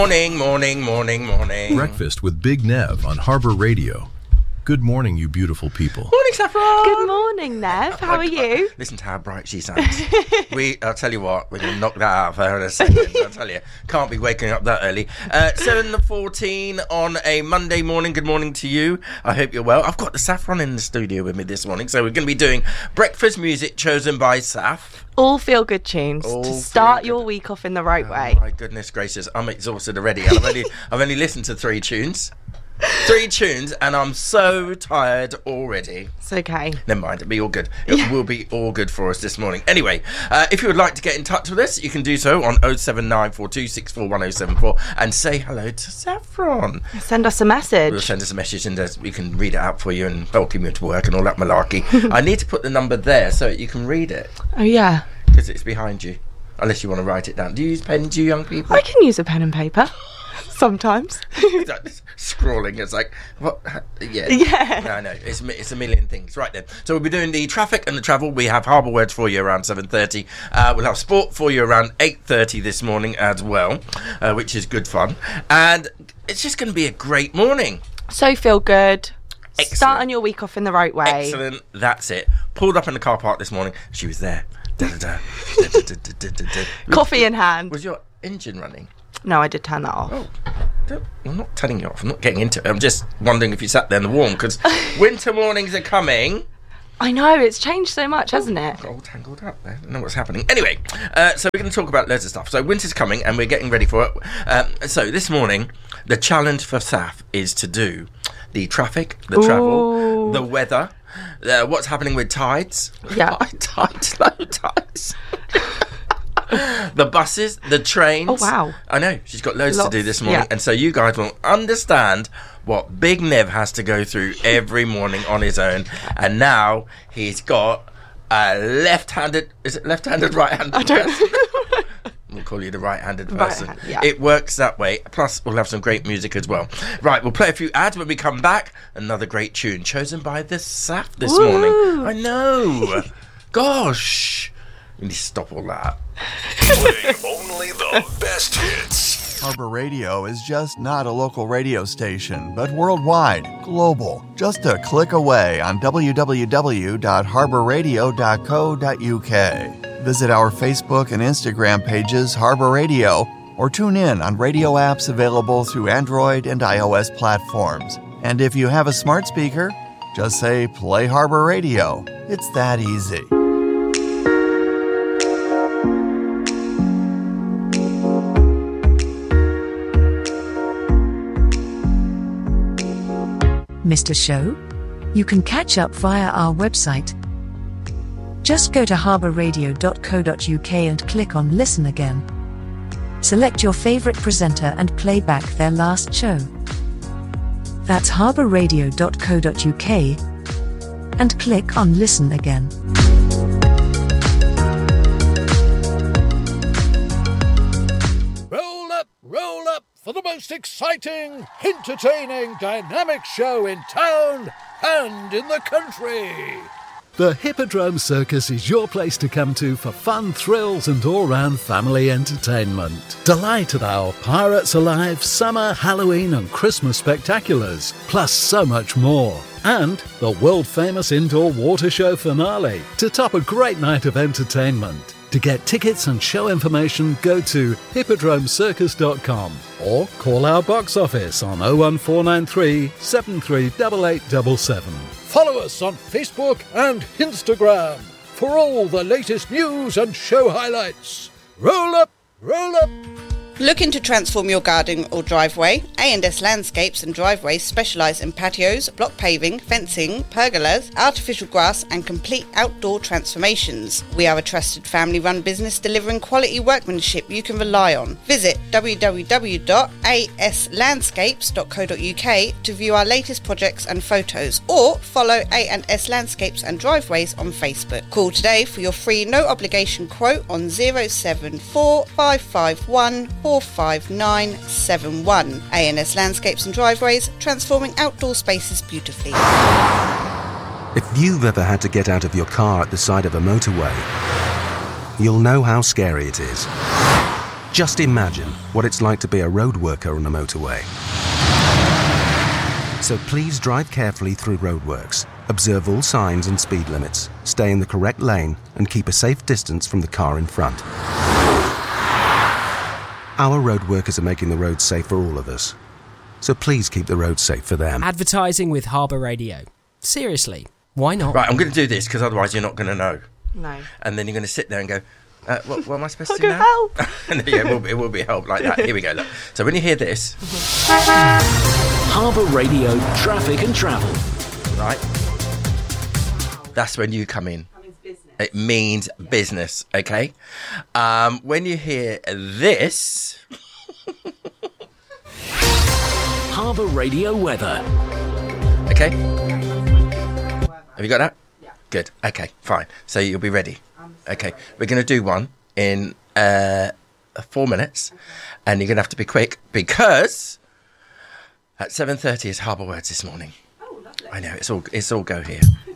Morning. Breakfast with Big Nev on Harbour Radio. Good morning, you beautiful people. Morning, Saffron. Good morning, Nev. How are you? Listen to how bright she sounds. I'll tell you what, we're going to knock that out of her in a second. I'll tell you, can't be waking up that early. 7:14 on a Monday morning. Good morning to you. I hope you're well. I've got the Saffron in the studio with me this morning, so we're going to be doing breakfast music chosen by Saff. All feel-good tunes to start your week off in the right way. My goodness gracious, I'm exhausted already, and I've only listened to 3 tunes. 3 tunes, and I'm so tired already. It's okay. Never mind, it'll be all good. It will be all good for us this morning. Anyway, if you would like to get in touch with us, you can do so on 07942641074 and say hello to Saffron. Send us a message. We'll send us a message and we can read it out for you and welcome you to work and all that malarkey. I need to put the number there so you can read it. Oh, yeah. Because it's behind you. Unless you want to write it down. Do you use pens, you young people? I can use a pen and paper. Sometimes. Scrawling, it's like, what? Yeah. No, it's a million things. Right then. So we'll be doing the traffic and the travel. We have harbour words for you around 7:30. We'll have sport for you around 8:30 this morning as well, which is good fun. And it's just going to be a great morning. So feel good. Excellent. Starting your week off in the right way. Excellent. That's it. Pulled up in the car park this morning. She was there. Coffee in hand. Was your engine running? No, I did turn that off. Oh, I'm not turning you off. I'm not getting into it. I'm just wondering if you sat there in the warm, because winter mornings are coming. I know, it's changed so much, hasn't it? Got all tangled up there. I don't know what's happening. Anyway, so we're going to talk about loads of stuff. So winter's coming, and we're getting ready for it. So this morning, the challenge for Saff is to do the traffic, the travel, the weather, what's happening with tides. Yeah. High tides, low tides. The buses, the trains. Oh, wow. I know, she's got loads to do this morning. Yeah. And so you guys will understand what Big Nev has to go through every morning on his own. And now he's got a left-handed... Is it left-handed, right-handed? I don't know. We'll call you the right-handed person. Right-hand, yeah. It works that way. Plus, we'll have some great music as well. Right, we'll play a few ads when we come back. Another great tune chosen by the Saff this morning. I know. Gosh. We need to stop all that. Playing only the best hits. Harbour Radio is just not a local radio station, but worldwide, global. Just a click away on www.harbourradio.co.uk. Visit our Facebook and Instagram pages, Harbour Radio, or tune in on radio apps available through Android and iOS platforms. And if you have a smart speaker, just say, play Harbour Radio. It's that easy. Missed a show? You can catch up via our website. Just go to harbourradio.co.uk and click on Listen Again. Select your favourite presenter and play back their last show. That's harbourradio.co.uk and click on Listen Again. Roll up for the most exciting, entertaining, dynamic show in town and in the country. The Hippodrome Circus is your place to come to for fun, thrills and all-round family entertainment. Delight at our Pirates Alive, Summer, Halloween and Christmas spectaculars, plus so much more. And the world-famous indoor water show finale to top a great night of entertainment. To get tickets and show information, go to hippodromecircus.com or call our box office on 01493 738877. Follow us on Facebook and Instagram for all the latest news and show highlights. Roll up, roll up. Looking to transform your garden or driveway? A&S Landscapes and Driveways specialise in patios, block paving, fencing, pergolas, artificial grass and complete outdoor transformations. We are a trusted family-run business delivering quality workmanship you can rely on. Visit www.aslandscapes.co.uk to view our latest projects and photos, or follow A&S Landscapes and Driveways on Facebook. Call today for your free no-obligation quote on 074 551 45971. A&S Landscapes and Driveways, transforming outdoor spaces beautifully. If you've ever had to get out of your car at the side of a motorway, you'll know how scary it is. Just imagine what it's like to be a road worker on a motorway. So please drive carefully through roadworks, observe all signs and speed limits, stay in the correct lane, and keep a safe distance from the car in front. Our road workers are making the roads safe for all of us. So please keep the roads safe for them. Advertising with Harbour Radio. Seriously, why not? Right, I'm going to do this because otherwise you're not going to know. No. And then you're going to sit there and go, what am I supposed to do now? Help. Yeah, it will be help like that. Here we go, look. So when you hear this... Harbour Radio Traffic and Travel. Right? That's when you come in. It means business, okay? When you hear this... Harbour Radio Weather. Okay? Have you got that? Yeah. Good. Okay, fine. So you'll be ready. Okay. We're going to do one in 4 minutes. And you're going to have to be quick because at 7:30 is Harbour Words this morning. Oh, lovely. I know. It's all go here.